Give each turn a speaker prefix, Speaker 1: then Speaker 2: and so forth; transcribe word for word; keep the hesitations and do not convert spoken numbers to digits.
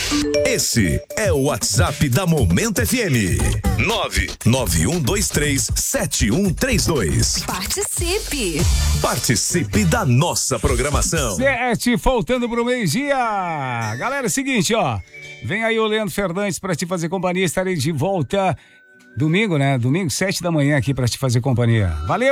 Speaker 1: Esse é o WhatsApp da Momento F M. nove nove um dois três sete um três dois.
Speaker 2: Participe!
Speaker 1: Participe da nossa programação.
Speaker 3: Sete, faltando pro meio-dia. Galera, é o seguinte, ó. Vem aí o Leandro Fernandes pra te fazer companhia. Estarei de volta domingo, né? Domingo, sete da manhã aqui pra te fazer companhia. Valeu!